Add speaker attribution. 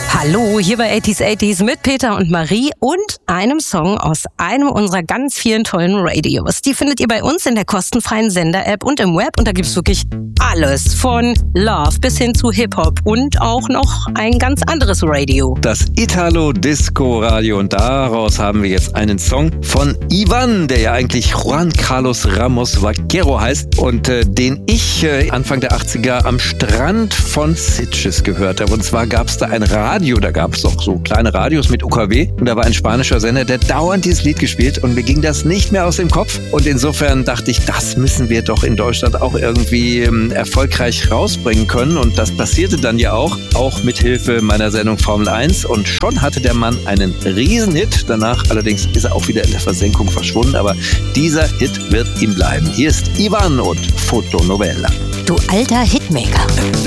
Speaker 1: Hallo, hier bei 80s mit Peter und Marie und einem Song aus einem unserer ganz vielen tollen Radios. Die findet ihr bei uns in der kostenfreien Sender-App und im Web und da gibt's wirklich alles von Love bis hin zu Hip-Hop und auch noch ein ganz anderes Radio.
Speaker 2: Das Italo-Disco-Radio und daraus haben wir jetzt einen Song von Ivan, der ja eigentlich Juan Carlos Ramos Vaquero heißt und den ich Anfang der 80er am Strand von Sitges gehört habe. Und zwar gab's da ein Radio, da gab es auch so kleine Radios mit UKW und da war ein spanischer Sender, der dauernd dieses Lied gespielt und mir ging das nicht mehr aus dem Kopf und insofern dachte ich, das müssen wir doch in Deutschland auch irgendwie erfolgreich rausbringen können und das passierte dann ja auch mit Hilfe meiner Sendung Formel 1 und schon hatte der Mann einen Riesenhit, danach allerdings ist er auch wieder in der Versenkung verschwunden, aber dieser Hit wird ihm bleiben. Hier ist Ivan und Fotonovela.
Speaker 1: Du alter Hitmaker.